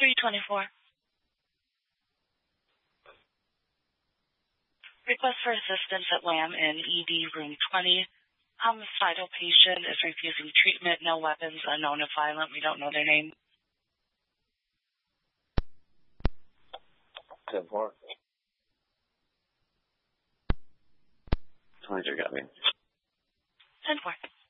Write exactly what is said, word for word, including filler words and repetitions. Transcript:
three twenty-four. Request for assistance at Lamb in E D room twenty. Homicidal patient is refusing treatment. No weapons, unknown if violent. We don't know their name. ten four. twenty-three got me. ten four.